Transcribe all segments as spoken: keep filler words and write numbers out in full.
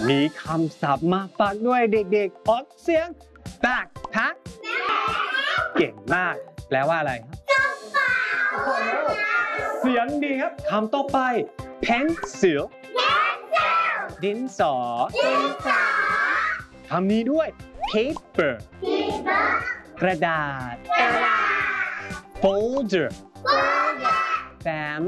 มีคำศัพท์มาฝากด้วยเด็กๆออกเสียง backpack เก่งมากแปลว่าอะไรครับเสียงดีครับคำต่อไป pencil ดินสอคำนี้ด้วย paper กระดาษ folder แฟ้ม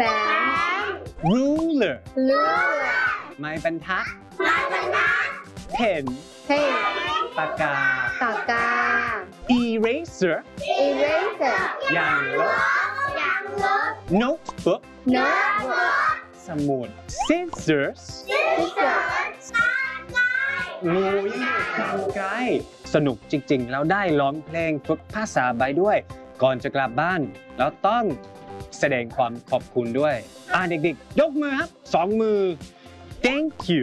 ruler ไม้บรรทัด pen ปากกาปากกา eraser eraser ยางลบ notebook โน้ตบุ๊กสมุด scissors งูยิ่งทำไกลสนุกจริงๆ แล้วได้ร้องเพลงฝึกภาษาไปด้วย ก่อนจะกลับบ้านแล้วต้องแสดงความขอบคุณด้วยอ่าเด็กๆ ยกมือครับสองมือ thank you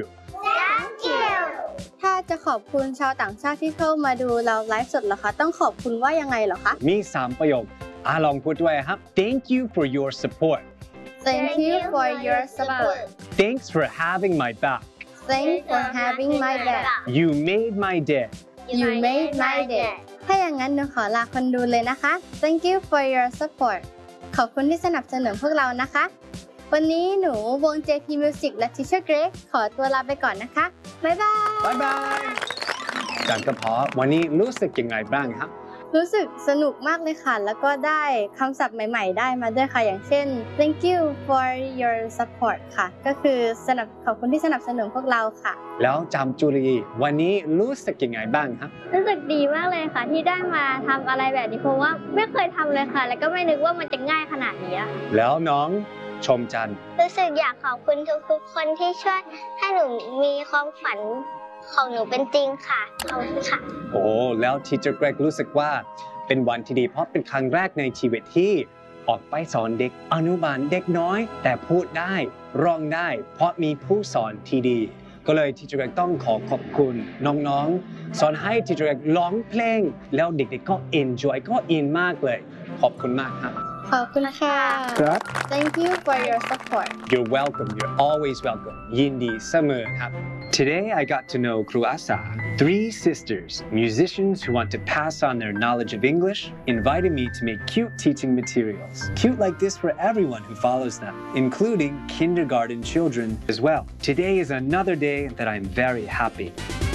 ถ้าจะขอบคุณชาวต่างชาติที่เข้ามาดูเราไลฟ์สดเหรอคะต้องขอบคุณว่ายังไงเหรอคะมีสามประโยคอ่าลองพูดด้วยครับ thank you for your support Thank you for your support thanks for having my back Thanks for having my back you made my day You made my day ถ้าอย่างนั้นหนูขอลาคนดูเลยนะคะ Thank you for your support ขอบคุณที่สนับสนุนพวกเรานะคะ วันนี้หนูวง เจ พี Music และ Teacher Greg ขอตัวลาไปก่อนนะคะ บ๊ายบายบ๊ายบายจานกระเพาะวันนี้รู้สึกยังไงบ้างครับรู้สึกสนุกมากเลยค่ะ แล้วก็ได้คำศัพท์ใหม่ๆ ได้มาด้วยค่ะ อย่างเช่น Thank you for your support ค่ะ ก็คือสนับขอบคุณที่สนับสนุนพวกเราค่ะแล้วจำจุลีวันนี้รู้สึกยังไงบ้างครับรู้สึกดีมากเลยค่ะที่ได้มาทำอะไรแบบนี้เพราะว่าไม่เคยทำเลยค่ะ แล้วก็ไม่นึกว่ามันจะง่ายขนาดนี้ค่ะแล้วน้องชมจันทร์รู้สึกอยากขอบคุณทุกๆคนที่ช่วยให้หนูมีความฝันของหนูเป็นจริงค่ะขอบคุณค่ะโอ้แล้วทีเจอร์เกรกรู้สึกว่าเป็นวันที่ดีเพราะเป็นครั้งแรกในชีวิตที่ออกไปสอนเด็กอนุบาลเด็กน้อย แต่พูดได้ร้องได้ เพราะมีผู้สอนที่ดี ก็เลยทีเจอร์เกรกต้องขอขอบคุณน้องๆสอนให้ทีเจอร์เกรกร้องเพลงแล้วเด็กๆก็ enjoy ก็อินมากเลยขอบคุณมากครับขอบคุณค่ะครับ Thank you for your support You're welcome. You're always welcome. ยินดีเสมอครับ Today I got to know Kru Asa, three sisters, musicians who want to pass on their knowledge of English, invited me to make cute teaching materials. Cute like this for everyone who follows them, including kindergarten children as well. Today is another day that I'm very happy.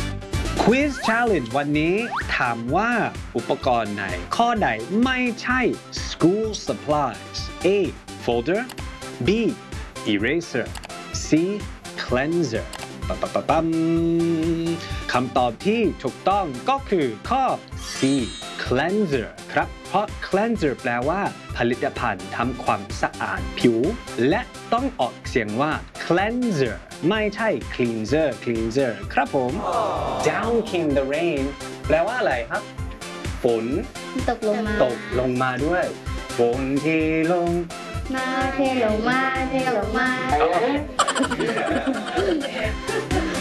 Quiz Challenge วันนี้ถามว่าอุปกรณ์ไหนข้อใดไม่ใช่ School Supplies A. Folder B. Eraser C. Cleanser ปั๊มปั๊มปั๊มปั๊มคำตอบที่ถูกต้องก็คือข้อ C. Cleanser ครับเพราะ Cleanser แปลว่าผลิตภัณฑ์ทำความสะอาดผิวและต้องออกเสียงว่า Cleanser ไม่ใช่ Cleanser Cleanser ครับผม Down came the rain แปลว่าอะไรครับฝนตกลงมาตกลงมาด้วยฝนที่ลงมาเทลงมาเทลงมา